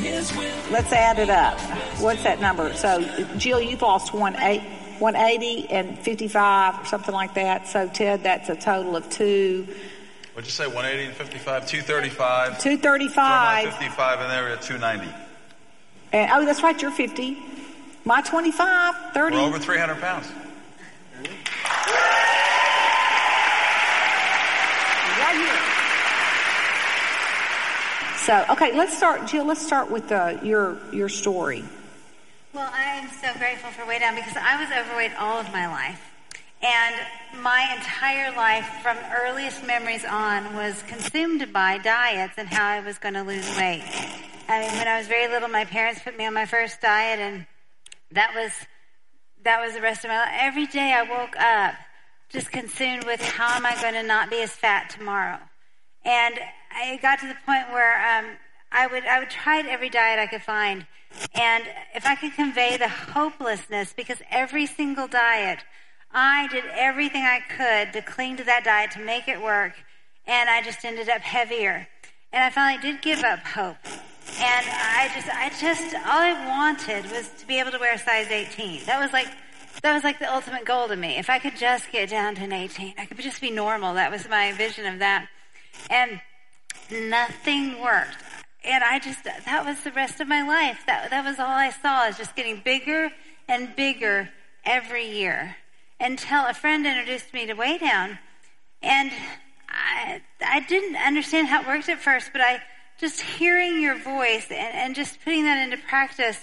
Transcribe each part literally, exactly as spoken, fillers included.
Let's add it up. What's that number? So, Jill, you've lost one eighty and fifty-five or something like that. So, Ted, that's a total of two. What'd you say, one eighty and fifty-five? two thirty-five. two thirty-five. So my fifty-five in there, we're at two ninety. And, oh, that's right, you're fifty. My twenty-five, thirty. We're over three hundred pounds. Right here. So, okay, let's start, Jill, let's start with uh, your your story. Well, I'm so grateful for Weigh Down because I was overweight all of my life. And my entire life, from earliest memories on, was consumed by diets and how I was going to lose weight. I mean, when I was very little, my parents put me on my first diet, and that was that was the rest of my life. Every day I woke up just consumed with how am I going to not be as fat tomorrow. And I got to the point where um, I would I would try every diet I could find. And if I could convey the hopelessness, because every single diet, I did everything I could to cling to that diet to make it work, and I just ended up heavier. And I finally did give up hope. And I just, I just, all I wanted was to be able to wear a size eighteen. That was like, that was like the ultimate goal to me. If I could just get down to an eighteen, I could just be normal. That was my vision of that. And nothing worked. And I just, that was the rest of my life. That, that was all I saw, is just getting bigger and bigger every year. Until a friend introduced me to Weigh Down. And I, I didn't understand how it worked at first, but I, just hearing your voice and, and just putting that into practice,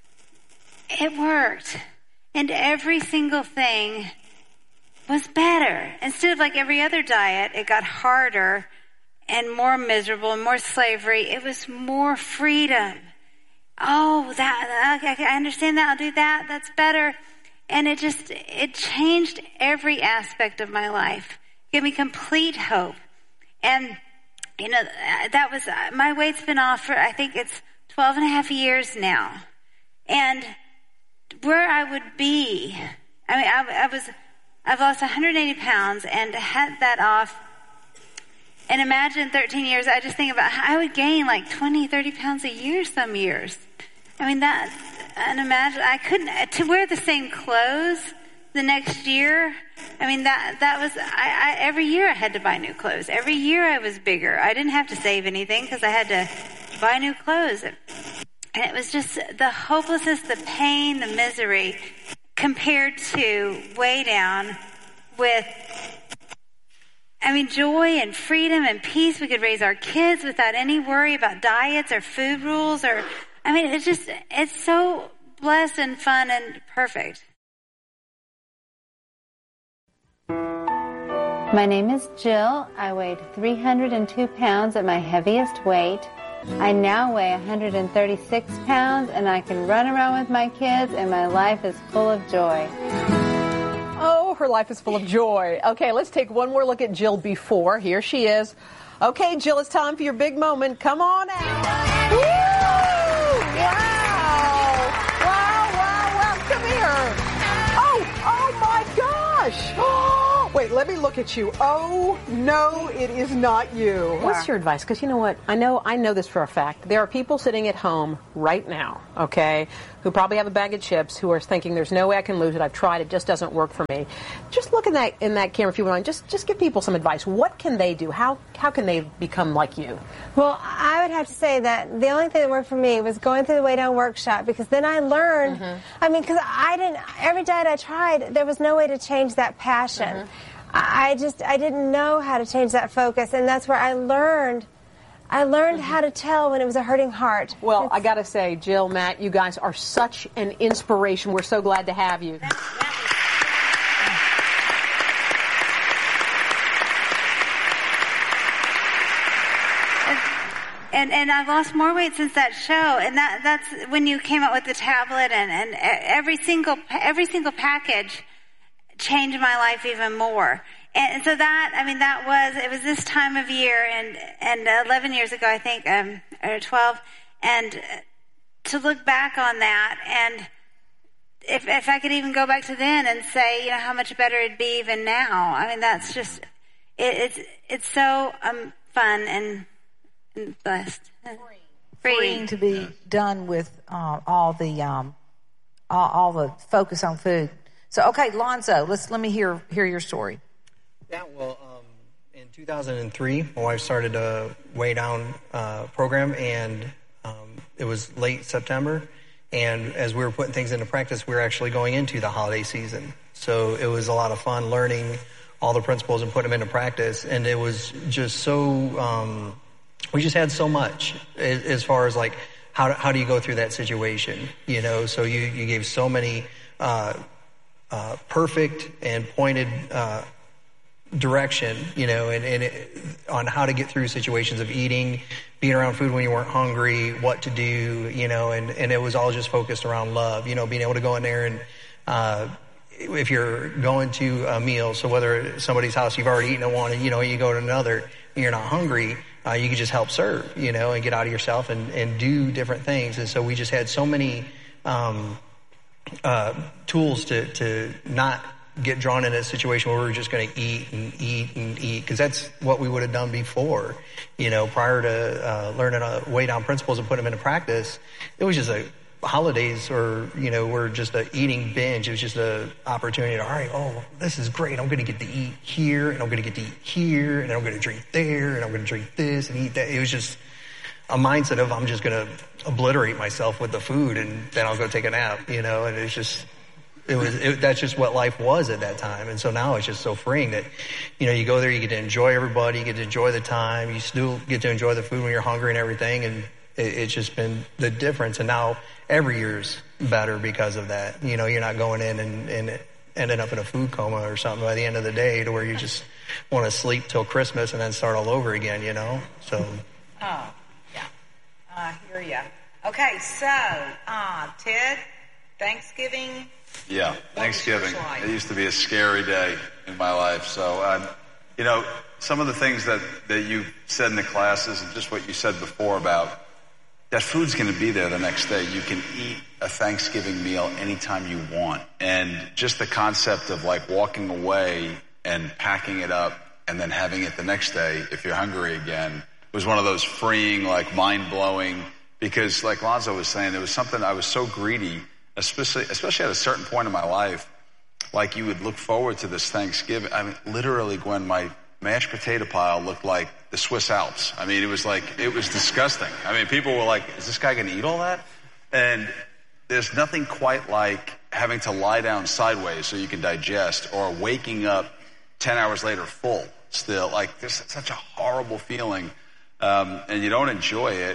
it worked. And every single thing was better. Instead of like every other diet, it got harder and more miserable and more slavery. It was more freedom. Oh, that, okay, I understand that. I'll do that. That's better. And it just, it changed every aspect of my life. It gave me complete hope. And, you know, that was, my weight's been off for, I think it's twelve and a half years now. And where I would be, I mean, I, I was, I've lost one hundred eighty pounds and had that off. And imagine thirteen years, I just think about how I would gain like twenty, thirty pounds a year some years. I mean, that, and imagine, I couldn't, to wear the same clothes the next year, I mean, that, that was, I, I, every year I had to buy new clothes. Every year I was bigger. I didn't have to save anything because I had to buy new clothes. And it was just the hopelessness, the pain, the misery compared to Weigh Down with, I mean, joy and freedom and peace. We could raise our kids without any worry about diets or food rules or, I mean, it's just, it's so blessed and fun and perfect. My name is Jill. I weighed three hundred two pounds at my heaviest weight. I now weigh one hundred thirty-six pounds, and I can run around with my kids, and my life is full of joy. Oh, her life is full of joy. Okay, let's take one more look at Jill before. Here she is. Okay, Jill, it's time for your big moment. Come on out. Woo! Wow! Wow, wow, wow. Come here. Oh, oh my gosh. Oh! Wait, let me look at you. Oh, no, it is not you. What's your advice? Because you know what? I know I know this for a fact. There are people sitting at home right now, okay, who probably have a bag of chips, who are thinking, there's no way I can lose it. I've tried. It just doesn't work for me. Just look in that in that camera, if you want. Just just give people some advice. What can they do? How how can they become like you? Well, I would have to say that the only thing that worked for me was going through the Weigh Down workshop, because then I learned, mm-hmm. I mean, because I didn't, every diet I tried, there was no way to change that passion. Mm-hmm. I just, I didn't know how to change that focus, and that's where I learned, I learned mm-hmm. how to tell when it was a hurting heart. Well, it's, I got to say, Jill, Matt, you guys are such an inspiration. We're so glad to have you. And and I've lost more weight since that show, and that that's when you came out with the tablet, and, and every single every single package changed my life even more. And so that, I mean, that was, it was this time of year, and and eleven years ago, I think, um, or twelve, and to look back on that, and if if I could even go back to then and say, you know, how much better it'd be even now. I mean, that's just, it, it's it's so um, fun and. Blessed. freeing to be done with uh, all the um, all, all the focus on food. So, okay, Lonzo, let's let me hear hear your story. Yeah, well, um, in two thousand three, my wife started a Weigh Down uh, program, and um, it was late September. And as we were putting things into practice, we were actually going into the holiday season. So it was a lot of fun learning all the principles and putting them into practice. And it was just so, um, we just had so much as, as far as like, how, how do you go through that situation? You know, so you, you gave so many uh, uh, perfect and pointed uh, direction, you know, and, and it, on how to get through situations of eating, being around food when you weren't hungry, what to do, you know, and, and it was all just focused around love, you know, being able to go in there and, uh, if you're going to a meal, so whether somebody's house you've already eaten at one and, you know, you go to another and you're not hungry, uh, you can just help serve, you know, and get out of yourself and, and do different things. And so we just had so many, um, uh, tools to, to not get drawn into a situation where we were just going to eat and eat and eat, because that's what we would have done before, you know, prior to uh, learning uh, Weigh Down principles and putting them into practice. It was just a holidays or, you know, we're just a eating binge. It was just a opportunity to, all right, oh, this is great. I'm going to get to eat here and I'm going to get to eat here and I'm going to drink there and I'm going to drink this and eat that. It was just a mindset of I'm just going to obliterate myself with the food and then I'll go take a nap, you know, and it's just, It was, it, that's just what life was at that time. And so now it's just so freeing that, you know, you go there, you get to enjoy everybody, you get to enjoy the time, you still get to enjoy the food when you're hungry and everything. And it, it's just been the difference. And now every year's better because of that. You know, you're not going in and, and ending up in a food coma or something by the end of the day to where you just want to sleep till Christmas and then start all over again, you know? So. Oh, yeah. I hear ya. Okay, so, uh, Ted, Thanksgiving. Yeah, Thanksgiving. It used to be a scary day in my life. So, um, you know, some of the things that, that you said in the classes and just what you said before about that food's going to be there the next day. You can eat a Thanksgiving meal anytime you want. And just the concept of like walking away and packing it up and then having it the next day if you're hungry again was one of those freeing, like mind-blowing, because like Lonzo was saying, it was something I was so greedy, especially especially at a certain point in my life, like you would look forward to this Thanksgiving. I mean, literally, Gwen, my mashed potato pile looked like the Swiss Alps. I mean, it was like, it was disgusting. I mean, people were like, is this guy going to eat all that? And there's nothing quite like having to lie down sideways so you can digest, or waking up ten hours later full still. Like, there's such a horrible feeling, um, and you don't enjoy it.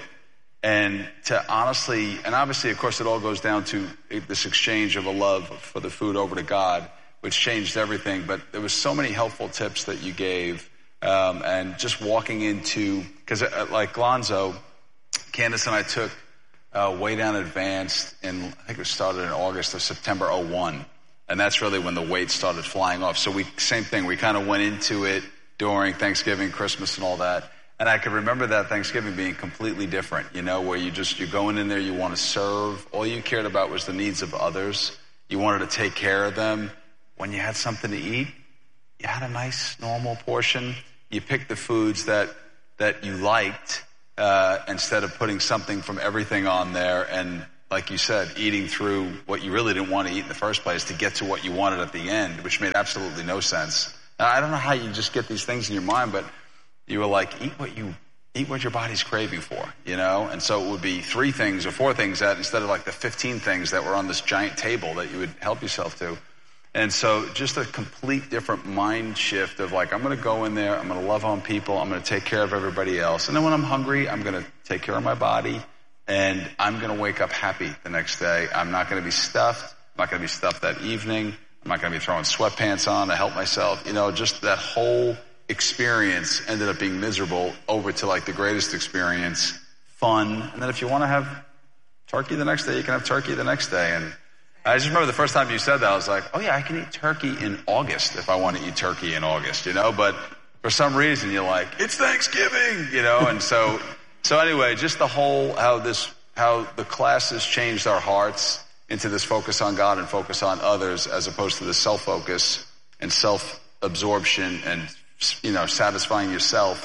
And to honestly, and obviously, of course, it all goes down to this exchange of a love for the food over to God, which changed everything. But there was so many helpful tips that you gave, um, and just walking into, because uh, like Lonzo, Candace and I took uh, Weigh Down Advanced in, I think it started in August or September oh one. And that's really when the weight started flying off. So we, same thing, we kind of went into it during Thanksgiving, Christmas and all that. And I could remember that Thanksgiving being completely different, you know, where you just, you're going in there, you want to serve. All you cared about was the needs of others. You wanted to take care of them. When you had something to eat, you had a nice, normal portion. You picked the foods that, that you liked, uh, instead of putting something from everything on there. And like you said, eating through what you really didn't want to eat in the first place to get to what you wanted at the end, which made absolutely no sense. Now, I don't know how you just get these things in your mind, but you were like, eat what you, eat what your body's craving for, you know? And so it would be three things or four things that instead of like the fifteen things that were on this giant table that you would help yourself to. And so just a complete different mind shift of like, I'm going to go in there, I'm going to love on people, I'm going to take care of everybody else. And then when I'm hungry, I'm going to take care of my body, and I'm going to wake up happy the next day. I'm not going to be stuffed. I'm not going to be stuffed that evening. I'm not going to be throwing sweatpants on to help myself. You know, just that whole experience ended up being miserable over to like the greatest experience, fun. And then if you want to have turkey the next day, you can have turkey the next day. And I just remember the first time you said that, I was like, oh yeah, I can eat turkey in August if I want to eat turkey in August, you know? But for some reason you're like, it's Thanksgiving, you know? And so, so anyway, just the whole, how this, how the classes changed our hearts into this focus on God and focus on others, as opposed to the self-focus and self-absorption and, you know, satisfying yourself.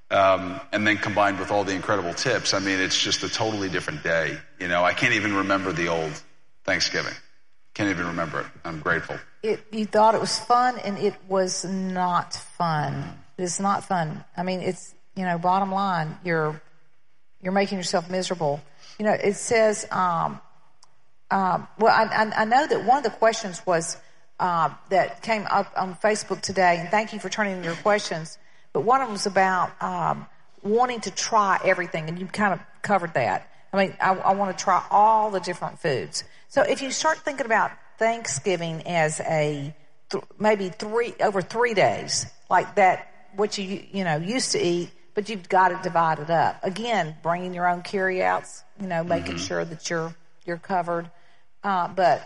Um, and then combined with all the incredible tips, I mean, it's just a totally different day. You know, I can't even remember the old Thanksgiving. Can't even remember it. I'm grateful. It, you thought it was fun, and it was not fun. It's not fun. I mean, it's, you know, bottom line, you're you're making yourself miserable. You know, it says, um, um, well, I, I, I know that one of the questions was uh, that came up on Facebook today, and thank you for turning in your questions. But one of them was about um, wanting to try everything, and you kind of covered that. I mean, I, I want to try all the different foods. So if you start thinking about Thanksgiving as a th- maybe three over three days, like that, what you you know used to eat, but you've got it divided up. Again, bringing your own carryouts, you know, making mm-hmm. sure that you're you're covered. Uh, but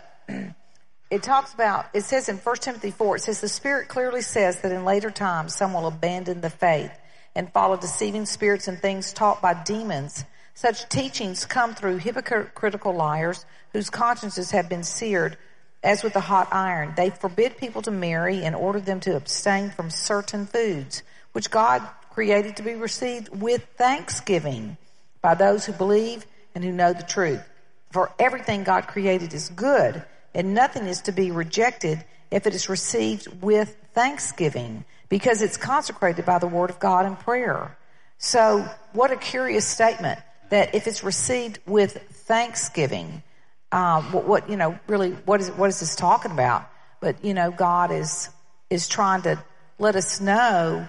it talks about, it says in First Timothy four, it says, the Spirit clearly says that in later times some will abandon the faith and follow deceiving spirits and things taught by demons. Such teachings come through hypocritical liars whose consciences have been seared as with a hot iron. They forbid people to marry and order them to abstain from certain foods, which God created to be received with thanksgiving by those who believe and who know the truth. For everything God created is good, and nothing is to be rejected if it is received with thanksgiving, because it's consecrated by the word of God and prayer. So what a curious statement, that if it's received with thanksgiving, um, what, what, you know, really, what is, what is this talking about? But, you know, God is, is trying to let us know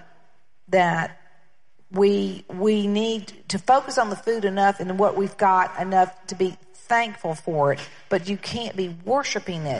that we, we need to focus on the food enough and what we've got enough to be thankful for it, but you can't be worshiping it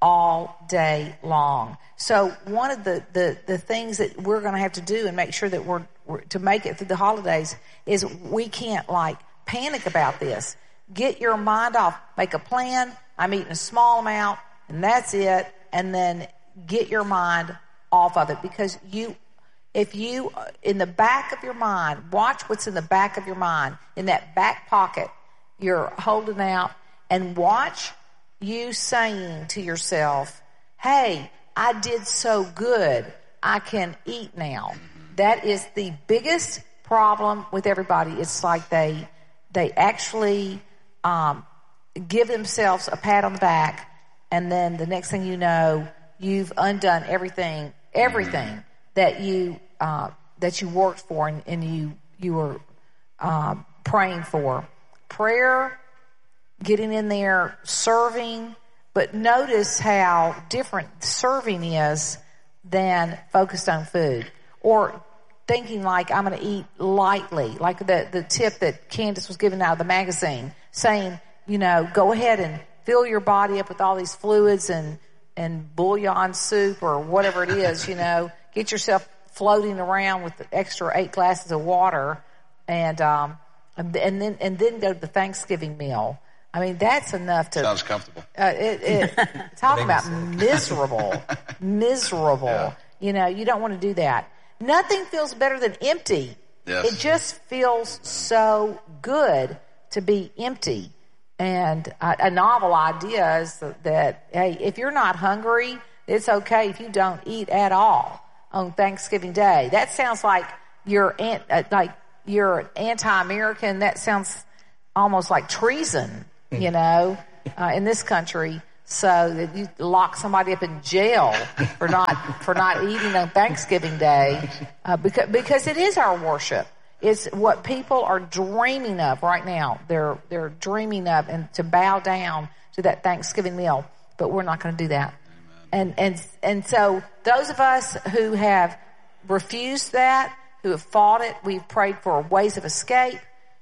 all day long. So one of the, the, the things that we're going to have to do and make sure that we're, we're to make it through the holidays is we can't like panic about this. Get your mind off. Make a plan. I'm eating a small amount and that's it. And then get your mind off of it, because you, if you, in the back of your mind, watch what's in the back of your mind, in that back pocket you're holding out, and watch you saying to yourself, hey, I did so good, I can eat now. That is the biggest problem with everybody. It's like they they actually um, give themselves a pat on the back, and then the next thing you know, you've undone everything, everything that you uh, that you worked for and, and you you were uh, praying for. Prayer, getting in there, serving, but notice how different serving is than focused on food, or thinking like I'm going to eat lightly, like the, the tip that Candace was giving out of the magazine, saying, you know, go ahead and fill your body up with all these fluids and, and bouillon soup or whatever it is, you know, get yourself floating around with the extra eight glasses of water, and, um, and then, and then go to the Thanksgiving meal. I mean, that's enough to... Sounds comfortable. Uh, it, it, talk about miserable, miserable. Yeah. You know, you don't want to do that. Nothing feels better than empty. Yes. It just feels so good to be empty. And a, a novel idea is that, that, hey, if you're not hungry, it's okay if you don't eat at all on Thanksgiving Day. That sounds like you're an, uh, like you're anti-American. That sounds almost like treason, you know, uh, in this country. So that you lock somebody up in jail for not for not eating on Thanksgiving Day, uh, because because it is our worship. It's what people are dreaming of right now. They're they're dreaming of, and to bow down to that Thanksgiving meal. But we're not going to do that. Amen. And and and so those of us who have refused that, who have fought it, we've prayed for ways of escape,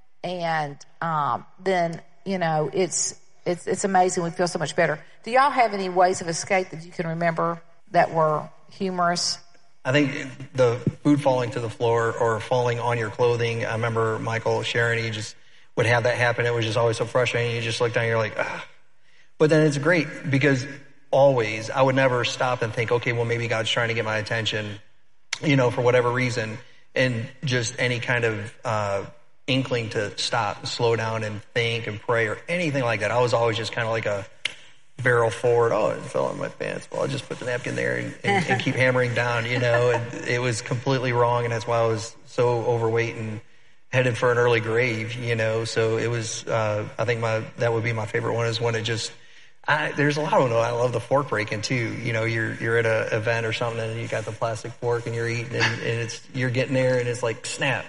and um, then you know it's. It's it's amazing. We feel so much better. Do y'all have any ways of escape that you can remember that were humorous? I think the food falling to the floor or falling on your clothing. I remember Michael sharing, he just would have that happen. It was just always so frustrating. You just look down and you're like, ah. But then it's great because always I would never stop and think, okay, well, maybe God's trying to get my attention, you know, for whatever reason. And just any kind of uh inkling to stop, slow down and think and pray or anything like that. I was always just kind of like a barrel forward. Oh, it fell in my pants. Well, I'll just put the napkin there and, and, and keep hammering down, you know. And it was completely wrong, and that's why I was so overweight and headed for an early grave, you know. So it was, uh, I think my that would be my favorite one is when it just, I, there's a lot of them. I love the fork breaking too. You know, you're you're at an event or something and you got the plastic fork and you're eating and, and it's you're getting there and it's like snap.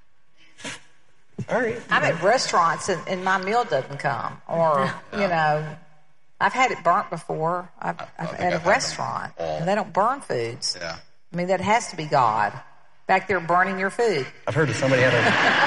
All right. I'm at restaurants and, and my meal doesn't come, or you know, I've had it burnt before. I've, I've at a I've restaurant, and they don't burn foods. Yeah. I mean, that has to be God back there burning your food. I've heard that somebody had a.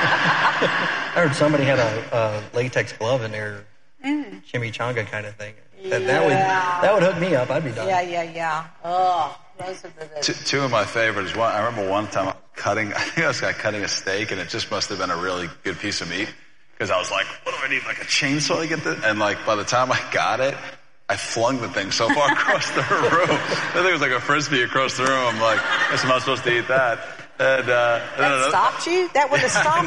I heard somebody had a, a latex glove in their mm. chimichanga kind of thing. That, yeah. that would that would hook me up. I'd be done. Yeah, yeah, yeah. Oh, those are the. Two, two of my favorites. One, I remember one time cutting. I think I was like cutting a steak, and it just must have been a really good piece of meat because I was like, "What do I need? Like a chainsaw to get this?" And like by the time I got it, I flung the thing so far across the room. I think it was like a frisbee across the room. I'm like, I guess I'm not supposed to eat that. And, uh, that and stopped you? That would have stopped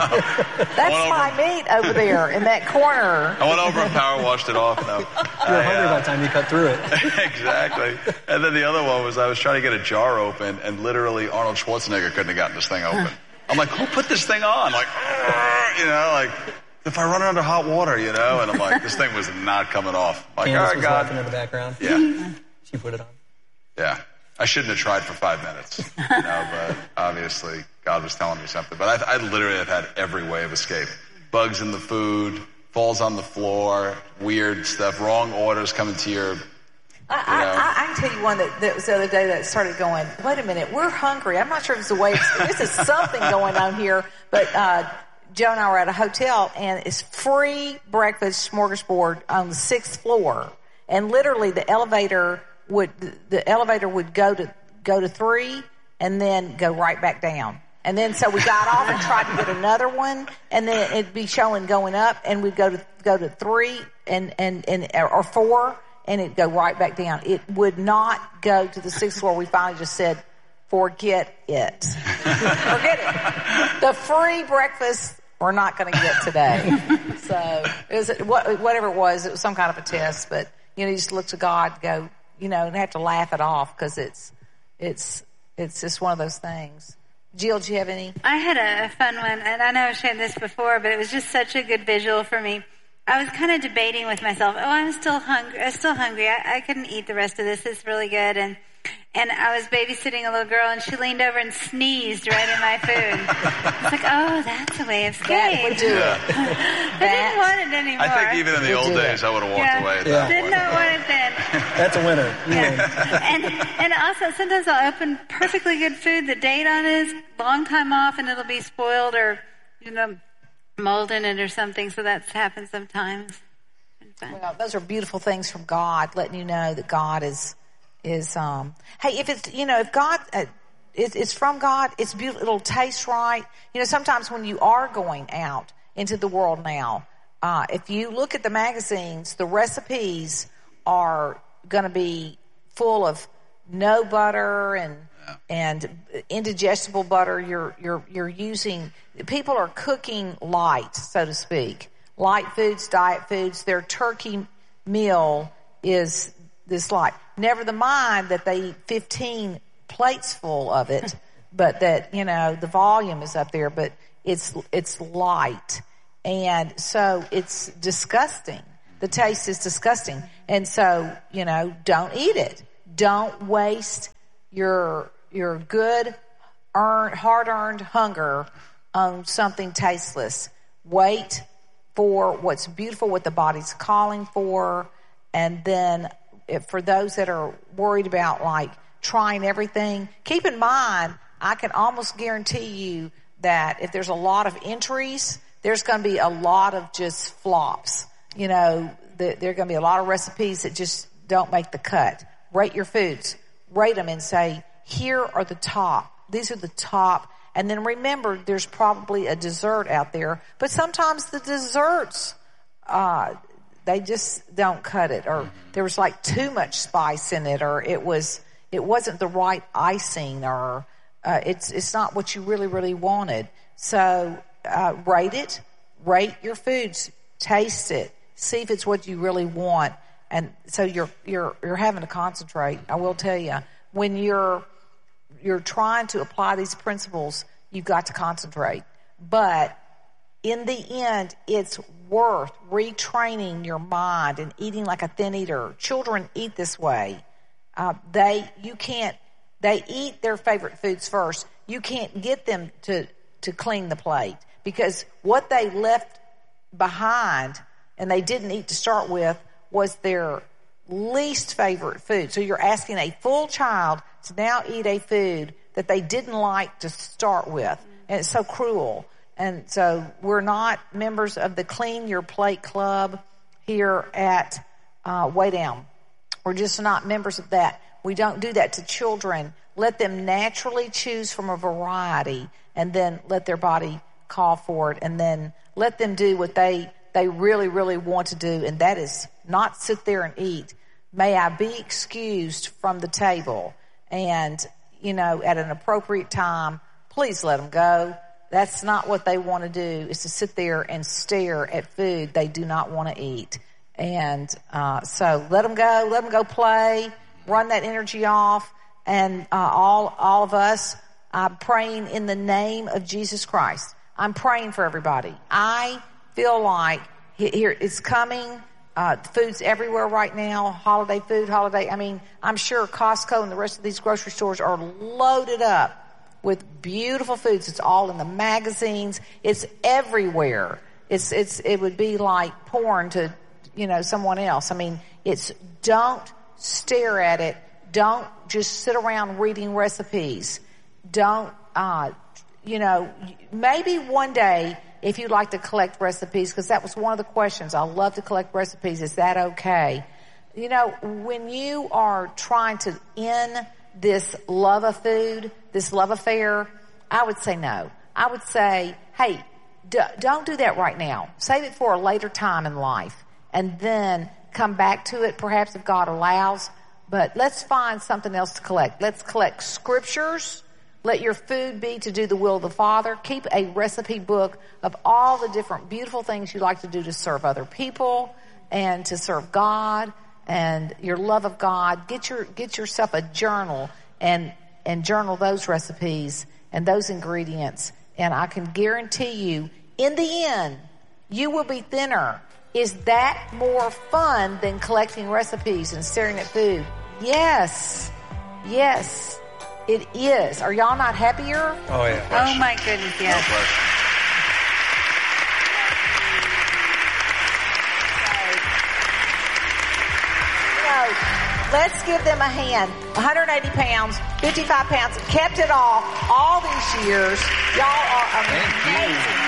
me. That's my meat over there in that corner. I went over and power washed it off. No, you were hungry by the time you cut through it. Exactly. And then the other one was I was trying to get a jar open, and literally Arnold Schwarzenegger couldn't have gotten this thing open. I'm like, who put this thing on? Like, you know, like if I run it under hot water, you know. And I'm like, this thing was not coming off. I'm like, Candace all right, was God. laughing in the background. Yeah. She put it on. Yeah. I shouldn't have tried for five minutes, you know, but obviously God was telling me something. But I, I literally have had every way of escape. Bugs in the food, falls on the floor, weird stuff, wrong orders coming to your, you I, I, I can tell you one that, that was the other day that started going, wait a minute, we're hungry. I'm not sure if it's a way, this is something going on here. But uh, Joe and I were at a hotel, and it's free breakfast smorgasbord on the sixth floor. And literally the elevator... would the elevator would go to go to three and then go right back down, and then so we got off and tried to get another one, and then it'd be showing going up, and we'd go to go to three and and and or four, and it'd go right back down. It would not go to the sixth floor. We finally just said, forget it, forget it. The free breakfast we're not going to get today. So it was whatever it was. It was some kind of a test, but you know, you just look to God, and go. You know, and have to laugh it off because it's, it's, it's just one of those things. Jill, do you have any? I had a fun one, and I know I've shared this before, but it was just such a good visual for me. I was kind of debating with myself, oh, I'm still hungry. I'm still hungry. I, I couldn't eat the rest of this. It's really good. And and I was babysitting a little girl, and she leaned over and sneezed right in my food. I was like, oh, that's a way of escape. That would do it. I didn't want it anymore. I think even in the old days, I would have walked yeah. away at yeah. that Did point. not want it then. That's a winner. Yeah. and and also, sometimes I'll open perfectly good food. The date on it is long time off, and it'll be spoiled or, you know, mold in it or something. So that's happened sometimes. Well, those are beautiful things from God, letting you know that God is, is, um, hey, if it's, you know, if God, uh, it, it's from God, it's beautiful, it'll taste right. You know, sometimes when you are going out into the world now, uh, if you look at the magazines, the recipes are going to be full of no butter and, yeah. and indigestible butter. You're, you're, you're using, people are cooking light, so to speak. Light foods, diet foods, their turkey meal is this light. Never the mind that they eat fifteen plates full of it, but that, you know, the volume is up there, but it's, it's light. And so it's disgusting. The taste is disgusting. And so, you know, don't eat it. Don't waste your, your good, earned, hard-earned hunger on something tasteless. Wait for what's beautiful, what the body's calling for. And then if, for those that are worried about like trying everything, keep in mind, I can almost guarantee you that if there's a lot of entries, there's going to be a lot of just flops. You know, the, there are going to be a lot of recipes that just don't make the cut. Rate your foods. Rate them and say, here are the top. These are the top. And then remember, there's probably a dessert out there, but sometimes the desserts, uh, they just don't cut it, or there was like too much spice in it, or it was, it wasn't the right icing, or, uh, it's, it's not what you really, really wanted. So, uh, rate it, rate your foods, taste it, see if it's what you really want, And so you're you're you're having to concentrate. I will tell you, when you're you're trying to apply these principles, you've got to concentrate. But in the end, it's worth retraining your mind and eating like a thin eater. Children eat this way. Uh, they you can't. They eat their favorite foods first. You can't get them to to clean the plate, because what they left behind and they didn't eat to start with was their least favorite food. So you're asking a full child to now eat a food that they didn't like to start with. And it's so cruel. And so we're not members of the Clean Your Plate Club here at uh, Way Down. We're just not members of that. We don't do that to children. Let them naturally choose from a variety, and then let their body call for it, and then let them do what they they really, really want to do, and that is not sit there and eat. May I be excused from the table, and, you know, at an appropriate time, please let them go. That's not what they want to do, is to sit there and stare at food they do not want to eat. And uh, so let them go, let them go play, run that energy off, and uh, all all of us, I'm praying in the name of Jesus Christ. I'm praying for everybody. I feel like here it's coming. Uh, food's everywhere right now. Holiday food, holiday. I mean, I'm sure Costco and the rest of these grocery stores are loaded up with beautiful foods. It's all in the magazines. It's everywhere. It's it's it would be like porn to, you know, someone else. I mean, it's don't stare at it. Don't just sit around reading recipes. Don't, uh, you know, maybe one day if you'd like to collect recipes, because that was one of the questions. I love to collect recipes. Is that okay? You know, when you are trying to end this love of food, this love affair, I would say no. I would say, hey, d- don't do that right now. Save it for a later time in life, and then come back to it, perhaps if God allows. But let's find something else to collect. Let's collect scriptures. Let your food be to do the will of the Father. Keep a recipe book of all the different beautiful things you like to do to serve other people and to serve God and your love of God. Get your get yourself a journal and and journal those recipes and those ingredients. And I can guarantee you, in the end, you will be thinner. Is that more fun than collecting recipes and staring at food? Yes. Yes, it is. Are y'all not happier? Oh, yeah. Oh, my goodness, yes. No question. So, let's give them a hand. one hundred eighty pounds, fifty-five pounds, kept it off all these years. Y'all are amazing.